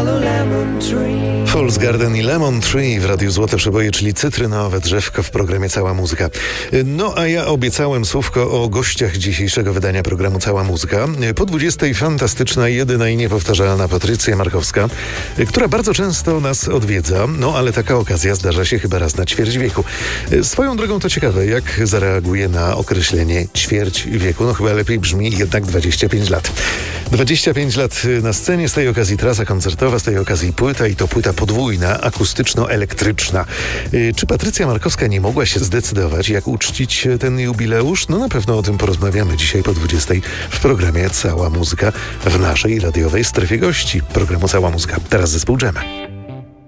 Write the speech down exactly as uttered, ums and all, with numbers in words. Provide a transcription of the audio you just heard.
Fool's Garden i Lemon Tree w Radiu Złote Przeboje, czyli cytrynowe drzewko w programie Cała Muzyka. No a ja obiecałem słówko o gościach dzisiejszego wydania programu Cała Muzyka. Po dwudziestej fantastyczna, jedyna i niepowtarzalna Patrycja Markowska, która bardzo często nas odwiedza, no ale taka okazja zdarza się chyba raz na ćwierć wieku. Swoją drogą to ciekawe, jak zareaguje na określenie ćwierć wieku. No chyba lepiej brzmi jednak dwadzieścia pięć lat. dwadzieścia pięć lat na scenie, z tej okazji trasa koncertowa, z tej okazji płyta i to płyta podwójna, akustyczno-elektryczna. Czy Patrycja Markowska nie mogła się zdecydować, jak uczcić ten jubileusz? No na pewno o tym porozmawiamy dzisiaj po dwudziestej w programie Cała Muzyka w naszej radiowej strefie gości programu Cała Muzyka. Teraz zespół Dżema.